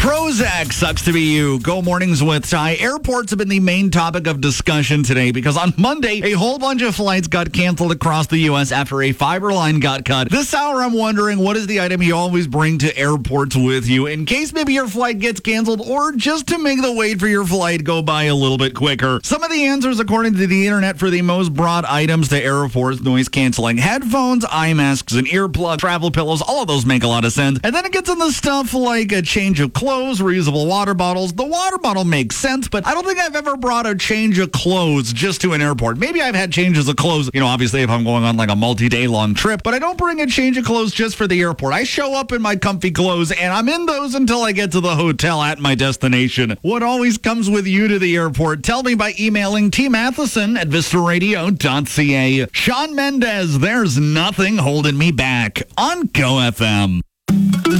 Prozac sucks to be you. Go mornings with Ty. Airports have been the main topic of discussion today because on Monday, a whole bunch of flights got canceled across the U.S. after a fiber line got cut. This hour, I'm wondering, what is the item you always bring to airports with you in case maybe your flight gets canceled or just to make the wait for your flight go by a little bit quicker? Some of the answers, according to the internet, for the most broad items to airports: noise canceling headphones, eye masks, and earplugs, travel pillows. All of those make a lot of sense. And then it gets into stuff like a change of clothes, reusable water bottles. The water bottle makes sense, but I don't think I've ever brought a change of clothes just to an airport. Maybe I've had changes of clothes, obviously if I'm going on like a multi-day long trip, but I don't bring a change of clothes just for the airport. I show up in my comfy clothes and I'm in those until I get to the hotel at my destination. What always comes with you to the airport? Tell me by emailing tmatheson@vistaradio.ca. Shawn Mendes, There's Nothing Holding Me Back on Go FM.